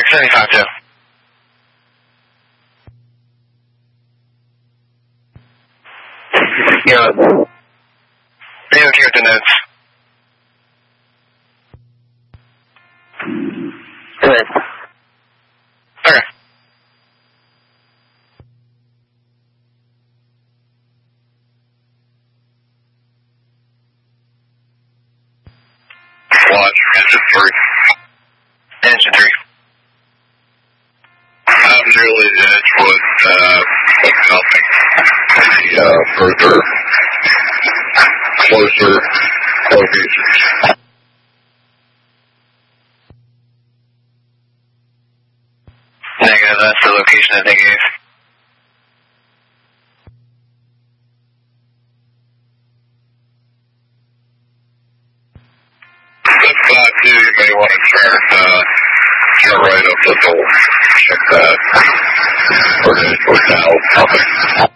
75 2. Yeah. Are you okay with the notes? Good. Okay. Watch, engine 3. Engine 3. I'm nearly the Edgewood, nothing. The further, closer locations. Negative, that's the location that they gave. That's 5-2, you may want to turn right up the door. Check that. Or now, coming.